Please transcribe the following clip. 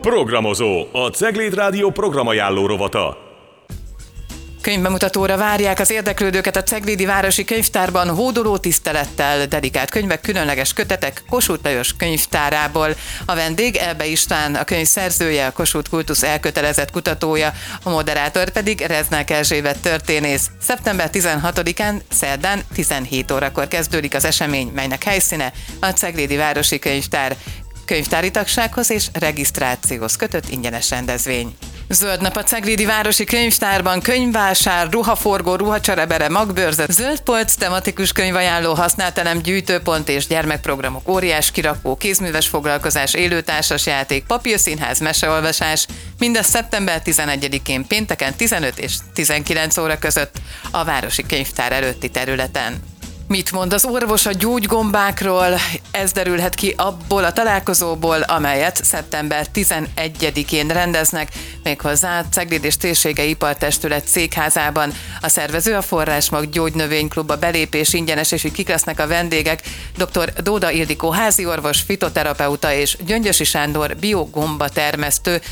Programozó, a Cegléd Rádió programajánló rovata. Könyvbemutatóra várják az érdeklődőket a Ceglédi Városi Könyvtárban hódoló tisztelettel, dedikált könyvek, különleges kötetek Kossuth Lajos könyvtárából. A vendég Elbe István, a könyv szerzője, a Kossuth kultusz elkötelezett kutatója, a moderátor pedig Reznák Erzsébet történész. Szeptember 16-án, szerdán 17 órakor kezdődik az esemény, melynek helyszíne a Ceglédi Városi Könyvtár. Könyvtári tagsághoz és regisztrációhoz kötött ingyenes rendezvény. Zöld nap a Ceglédi Városi Könyvtárban, könyvvásár, ruhaforgó, ruhacserebere, magbőrzet, zöld polc, tematikus könyvajánló, használtelem, gyűjtőpont és gyermekprogramok, óriás kirakó, kézműves foglalkozás, élőtársas játék, papírszínház, meseolvasás, mindez szeptember 11-én pénteken 15 és 19 óra között a Városi Könyvtár előtti területen. Mit mond az orvos a gyógygombákról? Ez derülhet ki abból a találkozóból, amelyet szeptember 11-én rendeznek, méghozzá a Cegléd és Térsége Ipartestület székházában. A szervező a Forrásmag Gyógynövényklub, a belépés ingyenes, és kik lesznek a vendégek: dr. Dóda Ildikó háziorvos, fitoterapeuta és Gyöngyösi Sándor biogomba termesztő,